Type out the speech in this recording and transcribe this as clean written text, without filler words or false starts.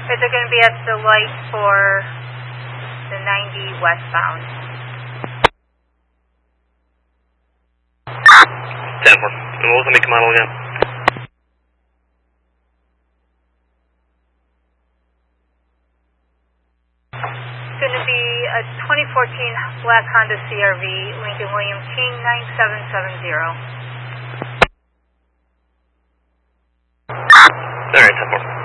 Is it going to be at the light for the 90 westbound? 10-4. And what was the make and model again? It's going to be a 2014 black Honda CRV, Lincoln William King 9770. Alright, 10-4.